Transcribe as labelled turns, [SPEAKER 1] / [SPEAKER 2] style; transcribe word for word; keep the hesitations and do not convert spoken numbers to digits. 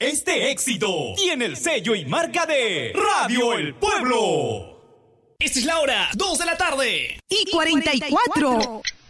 [SPEAKER 1] Este éxito tiene el sello y marca de Radio El Pueblo.
[SPEAKER 2] Esta es la hora, dos de la tarde.
[SPEAKER 3] Y cuarenta y cuatro.